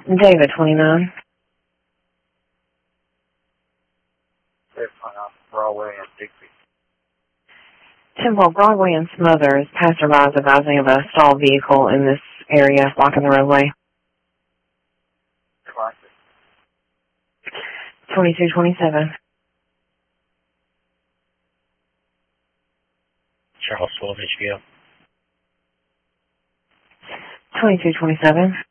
David, 29. David, 29, Broadway and Digby. Temple, Broadway and Smothers, passerbys advising of a stalled vehicle in this area blocking the roadway. Classic. 2227. Charles 12 HBO. 2227.